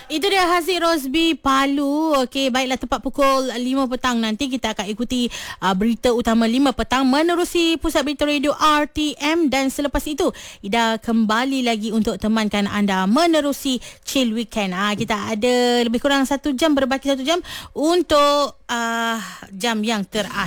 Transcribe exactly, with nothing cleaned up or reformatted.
Itu dia Haziq Rosby Palu. Okey, baiklah, tepat pukul lima petang nanti kita akan ikuti uh, berita utama lima petang menerusi Pusat Berita Radio R T M, dan selepas itu Ida kembali lagi untuk temankan anda menerusi Chill Weekend. Ah, kita ada lebih kurang satu jam, berbaki satu jam untuk uh, jam yang terakhir.